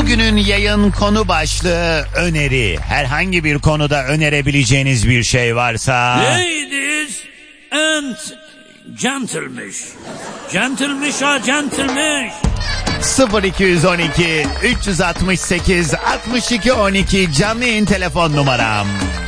Bugünün yayın konu başlığı öneri. Herhangi bir konuda önerebileceğiniz bir şey varsa... Ladies and gentlemen. Gentlemen. 0212 368 62 12 canlı yayın telefon numaram.